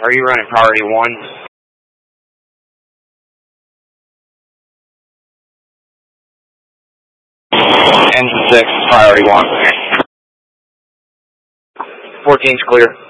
Are you running priority 1? Engine 6, priority 1. 14's clear.